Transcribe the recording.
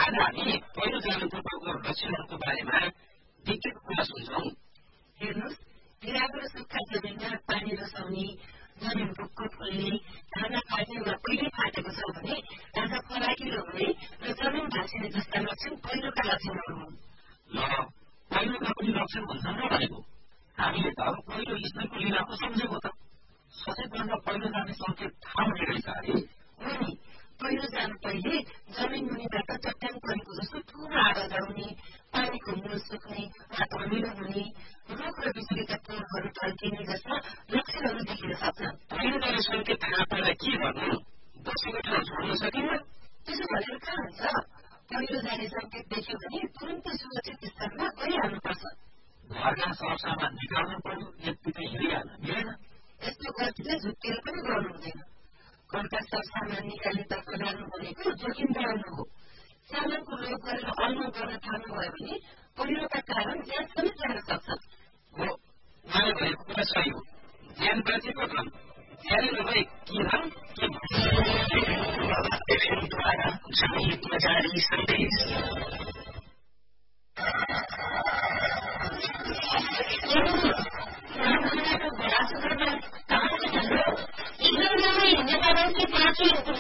आज हामी पहिरो जाने पूर्वको लक्षणहरूको बारेमा विज्ञको कुरा सुन्छौँ। हेर्नुहोस्, पिराको र सुक्खा जमिनमा पानी रसाउने, जमिन भुक्को फुल्ने, धाना फाट्ने वा पहिरो फाटेको छ भने धागा फराकिलो हुने र जमिन भाँसिने जस्ता लक्षण पहिरोका लक्षणहरू हुन्। ल, पहिरोका पनि लक्षण हुन्छन् र भनेको हामीले त पहिरो ईश्वरको लीलाको सम्झेको त। सचेतमा पहिरो जाने सङ्केत थाहा हुने रहेछ अरे। हो नि, पहिरो जानु पहिले जमिन मुनिबाट चट्याङ परेको जस्तो ठुलो आवाज आउने, पानीको मूल सुक्ने वा धमिलो हुने, रुख र बिजुलीका पोलहरू टल्किने जस्ता लक्षणहरू देखिन सक्छन्। पहिरो जाने सङ्केत थाहा पाएर के गर्नु? बसेको ठाउँ छोड्न सकिन्न? त्यसो भनेर कहाँ हुन्छ? पहिरो जाने सङ्केत देख्यो भने तुरुन्तै सुरक्षित स्थानमा गइहाल्नुपर्छ। घरका सरसामान निकाल्नु पर्यो, यत्तिकै हिँडिहाल्न मिलेन। यस्तो गल्तीले झुक्केर पनि गर्नु हुँदैन। घरका सरसामान निकाल्नेतर्फ जानु भनेको जोखिम बढाउनु हो। सामानको लोभ गरेर अल्मो गर्न थाल्नुभयो भने पहिरोका कारण ज्यान समेत जान सक्छ। हो, मलाई भएको कुरा सही हो। ज्यान बाँचेको धन, ज्यान नभए के धन के एफएमद्वारा जनहितमा जारी सन्देश। हिँड्ने